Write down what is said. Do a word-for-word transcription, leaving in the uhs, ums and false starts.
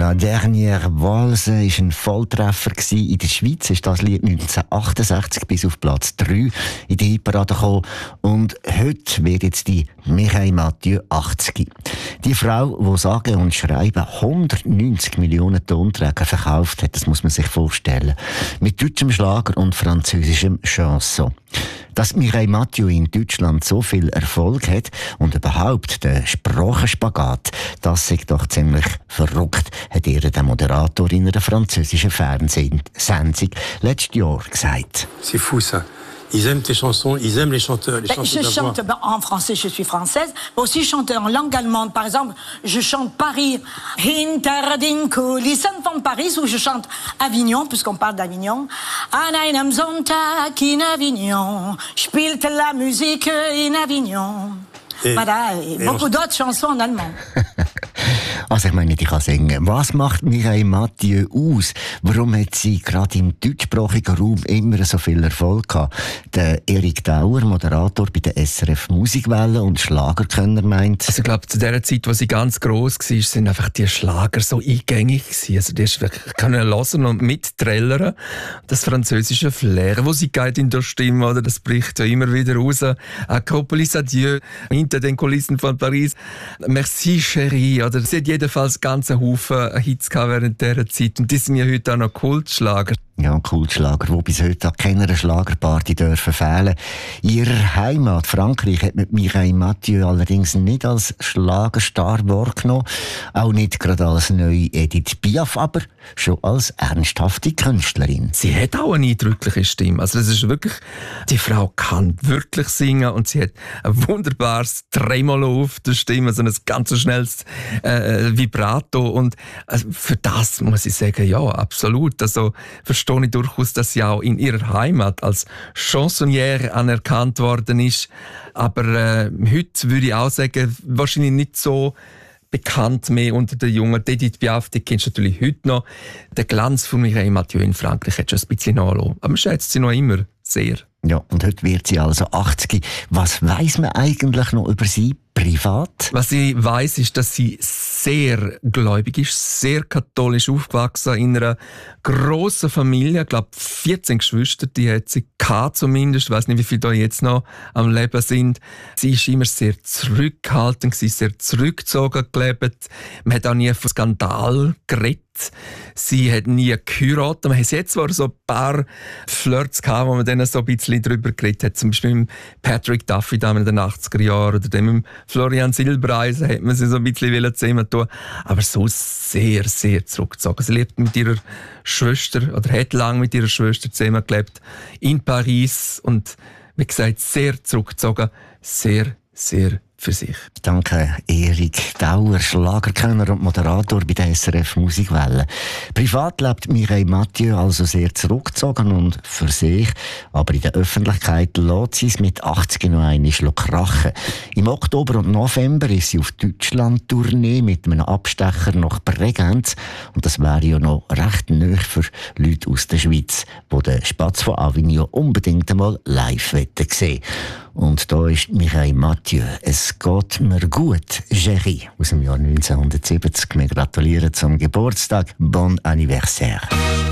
La dernière Valse war ein Volltreffer. In der Schweiz ist das Lied neunzehnhundertachtundachtzig bis auf Platz drei in die Hitparade gekommen. Und heute wird jetzt die Mireille Mathieu achtzig. Die Frau, die sage und schreiben hundertneunzig Millionen Tonträger verkauft hat, das muss man sich vorstellen. Mit deutschem Schlager und französischem Chanson. Dass Mireille Mathieu in Deutschland so viel Erfolg hat und überhaupt der Sprachenspagat, das ist doch ziemlich verrückt, hat ihr der Moderator in einer französischen Fernsehsendung letztes Jahr gesagt. C'est fou ça. Ils aiment tes chansons, ils aiment les chanteurs. Les ben, je chante ben, en français, je suis française, mais aussi chante en langue allemande. Par exemple, je chante Paris, hinter den Kulissen von Paris, ou je chante Avignon, puisqu'on parle d'Avignon. An einem Sonntag in Avignon, spielte la musique in Avignon. Et, voilà, et et beaucoup d'autres chansons en allemand. Also ich meine, ich kann singen. Was macht Mireille Mathieu aus? Warum hat sie gerade im deutschsprachigen Raum immer so viel Erfolg gehabt? Der Erik Dauer, Moderator bei der S R F Musikwelle und Schlagerkönner, meint... Also ich glaube, zu der Zeit, wo sie ganz gross war, sind einfach die Schlager so eingängig gewesen. Also die können hören und mitträllern. Das französische Flair, wo sie geht in der Stimme, oder, das bricht ja immer wieder raus. Acropolis Adieu, hinter den Kulissen von Paris. Merci Chérie, oder? Sie hat jedenfalls ganzen Haufen Hits während dieser Zeit. Und die sind ja heute auch noch Kultschlager. Ja, Kultschlager, die bis heute an keiner Schlagerparty dürfen fehlen. In ihrer Heimat Frankreich hat man Mireille Mathieu allerdings nicht als Schlagerstar wahrgenommen, auch nicht gerade als neue Edith Piaf, aber schon als ernsthafte Künstlerin. Sie hat auch eine eindrückliche Stimme. Also das ist wirklich, die Frau kann wirklich singen und sie hat ein wunderbares Tremolo auf der Stimme, so ein ganz schnelles äh, Vibrato und also für das muss ich sagen, ja, absolut. Also verstehe ich durchaus, dass sie auch in ihrer Heimat als Chansonnière anerkannt worden ist. Aber äh, heute würde ich auch sagen, wahrscheinlich nicht so bekannt mehr unter den Jungen. Edith Piaf, die kennst du natürlich heute noch. Der Glanz von Mireille Mathieu in Frankreich hat schon ein bisschen nachgelassen. Aber man schätzt sie noch immer sehr. Ja, und heute wird sie also achtzig. Was weiss man eigentlich noch über sie privat? Was ich weiss, ist, dass sie sehr gläubig ist, sehr katholisch aufgewachsen, in einer grossen Familie. Ich glaube, vierzehn Geschwister, die hat sie gehabt zumindest. Ich weiss nicht, wie viele da jetzt noch am Leben sind. Sie ist immer sehr zurückhaltend, sie ist sehr zurückgezogen gelebt. Man hat auch nie von Skandal geredet. Sie hat nie geheiratet. Man hat jetzt zwar so ein paar Flirts gehabt, wo man dann so ein bisschen drüber geredet hat. Zum Beispiel mit Patrick Duffy in den achtziger Jahren oder dem mit Florian Silbereisen hat man sie so ein bisschen zusammen tun. Aber so sehr, sehr zurückgezogen. Sie lebt mit ihrer Schwester oder hat lange mit ihrer Schwester zusammen gelebt in Paris und wie gesagt, sehr zurückgezogen, sehr, sehr für sich. Danke, Erik Dauer, Schlagerkönner und Moderator bei der S R F Musikwelle. Privat lebt Mireille Mathieu also sehr zurückgezogen und für sich, aber in der Öffentlichkeit lässt sie es mit achtzig noch einmal krachen. Im Oktober und November ist sie auf Deutschland-Tournee mit einem Abstecher nach Bregenz und das wäre ja noch recht nöch für Leute aus der Schweiz, die den Spatz von Avignon unbedingt einmal live sehen wollen. Und da ist Mireille Mathieu. Es geht mir gut, Chérie, aus dem Jahr neunzehnhundertsiebzig. Wir gratulieren zum Geburtstag. Bon anniversaire.